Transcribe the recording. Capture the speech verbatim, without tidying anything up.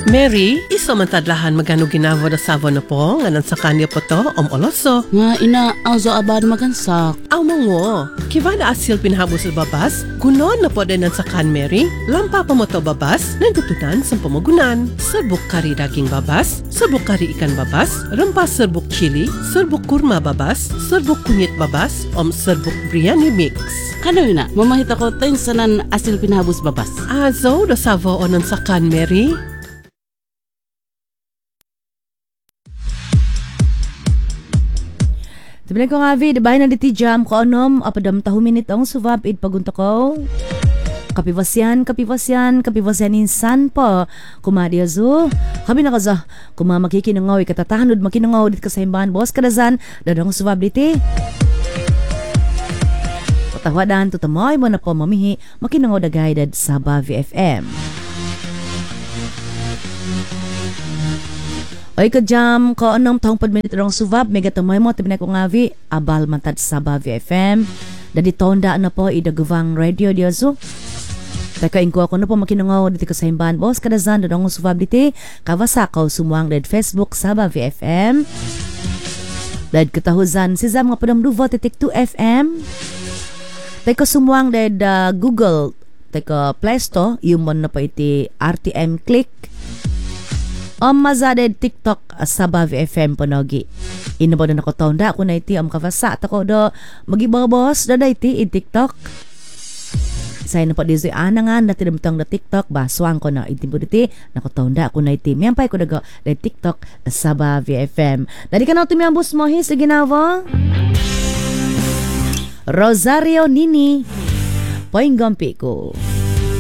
Mary, isa man tadlahan magano ginavo na savo na po, nganan sa kanya po to, om oloso. Nga ina, azo abad magansak. Aw mango, kiva na asil pinahabo sa babas, kunon na po din sa kan Mary, lampa pa mo to babas, nantutunan sa pamagunan. Serbuk kari daging babas, serbuk kari ikan babas, rempas serbuk chili, serbuk kurma babas, serbuk kunyit babas, om serbuk biryani mix. Kano yun na, mamahita ko tayo sanan asil pinahabos babas. Azo, da savo onan sa kan Mary. Sabihin ko nga, Vid, bahay na diti jam ko anom, apadam tahu minit ang suvab, id pagunta ko. Kapivasyan, kapivasyan, kapivasyan insan po. Kumadi azo. Kami na kaza, kuma makikinangaw, ikatatahanod makinangaw dit kasaimbahan, boss kadazan, dadang suvab diti. Patawadan, tutamoy mo na po mamihi, makinangaw da guided sa Bavi F M. Oy ka jam ko anong taong padminit rong suvab mega tamoy mo tabi na ko ngavi abal mantad sa Bavi F M dadi tonda na po idaguvang radio diazo taka ingko ako na po makinangaw dito ko sa imban boss kadazan dadong suvab diti kawasakaw sumuang dad Facebook sa Bavi F M dad katahuzan si zam nga padamduvo titik two F M taka sumuang dad uh, Google taka Play Store yung mon na po iti R T M click Om mazaded TikTok sa Bavi F M ponogi. Ino ba na ako taunda ako na iti om kavasa tako do magibabos da iti in TikTok. Say na pa dizo anangan na tinamtang na TikTok baswang ko na iti buditi nako taunda ako na iti miampay ko daga da TikTok sa Bavi F M. Dali ka na tumiambos mo hi sa ginawa. Rosario Nini. Poing gampi ko.